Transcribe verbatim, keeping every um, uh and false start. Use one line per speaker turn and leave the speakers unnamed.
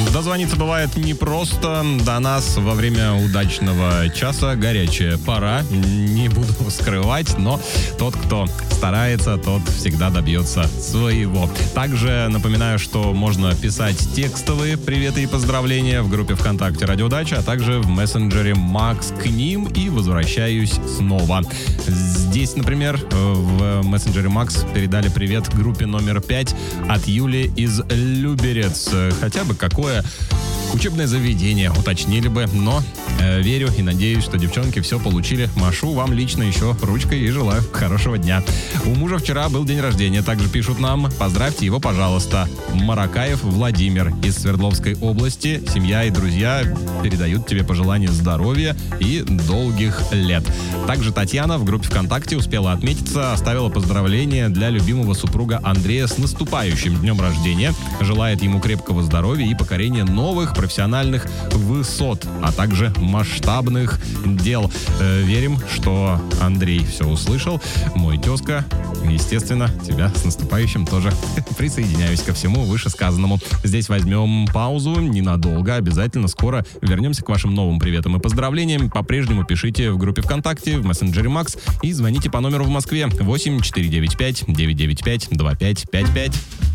Дозвониться бывает непросто. До нас во время удачного часа горячая пора. Не буду скрывать, но тот, кто старается, тот всегда добьется своего. Также напоминаю, что можно писать текстовые приветы и поздравления в группе ВКонтакте «Радио Дача», а также в мессенджере Макс к ним и возвращаюсь снова. Здесь, например, в мессенджере Макс передали привет группе номер пять от Юли из Люберец. Хотя бы какое учебное заведение уточнили бы, но э, верю и надеюсь, что девчонки все получили. Машу вам лично еще ручкой и желаю хорошего дня. У мужа вчера был день рождения, также пишут нам. Поздравьте его, пожалуйста. Маракаев Владимир из Свердловской области. Семья и друзья передают тебе пожелания здоровья и долгих лет. Также Татьяна в группе ВКонтакте успела отметиться, оставила поздравления для любимого супруга Андрея с наступающим днем рождения. Желает ему крепкого здоровья и покорения новых профессиональных высот, а также масштабных дел. Э, верим, что Андрей все услышал. Мой тезка, естественно, тебя с наступающим тоже присоединяюсь ко всему вышесказанному. Здесь возьмем паузу ненадолго. Обязательно скоро вернемся к вашим новым приветам и поздравлениям. По-прежнему пишите в группе ВКонтакте, в мессенджере Макс и звоните по номеру в Москве восемь четыре девять пять девять девять пять два пять пять пять.